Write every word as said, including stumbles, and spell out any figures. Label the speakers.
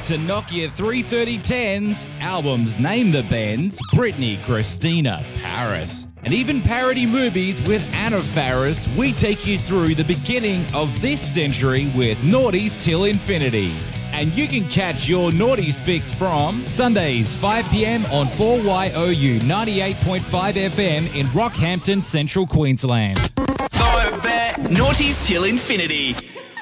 Speaker 1: to Nokia three thirty tens, albums Name the Bands, Britney, Christina, Paris, and even parody movies with Anna Faris, we take you through the beginning of this century with Naughties Till Infinity. And you can catch your Naughties fix from Sundays, five p.m. on four Y O U ninety-eight point five F M in Rockhampton, Central Queensland.
Speaker 2: Naughties Till Infinity.